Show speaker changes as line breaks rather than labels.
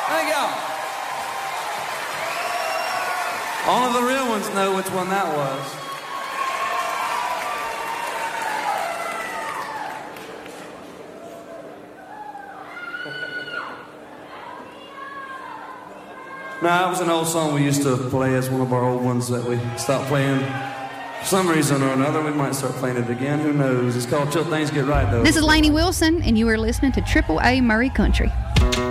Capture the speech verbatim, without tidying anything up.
Thank y'all. Only the real ones know which one that was. No, that was an old song we used to play as one of our old ones that we stopped playing. For some reason or another, we might start playing it again. Who knows? It's called Till Things Get Right, though.
This is Lainey Wilson, and you are listening to Triple A Murray Country.